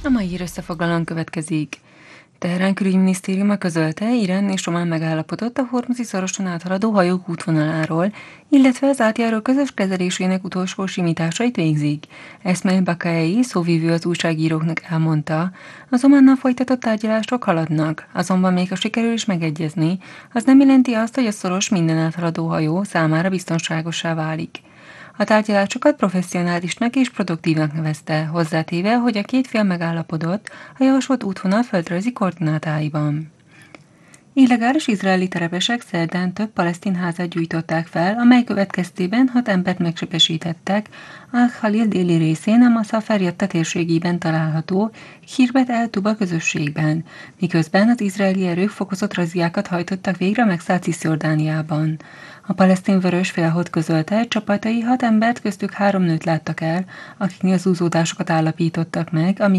A mai hír összefoglalóan következik. Teherán külügyminisztériuma közölte, Irán és Omán megállapodott a Hormuzi szoroson áthaladó hajók útvonaláról, illetve az átjáró közös kezelésének utolsó simításait végzik. Esmail Bakaei, szóvivő az újságíróknak elmondta, az Ománnal folytatott tárgyalások haladnak, azonban még ha sikerül is megegyezni, az nem jelenti azt, hogy a szoros minden áthaladó hajó számára biztonságossá válik. A tárgyalásokat professzionálisnak és produktívnak nevezte, hozzátéve, hogy a két fél megállapodott a javasolt útvonal földrajzi koordinátáiban. Illegális izraeli telepesek szerdán több palesztin házat gyújtották fel, amely következtében 6 embert megsebesítettek Al-Khalil déli részén, a Masafer Jatta térségében található Khirbet el-Tuba közösségben, miközben az izraeli erők fokozott razziákat hajtottak végre megszállt Ciszjordániában. A palesztin vörös félhold közölte, csapatai 6 embert, köztük 3 nőt láttak el, akiknél zúzódásokat állapítottak meg,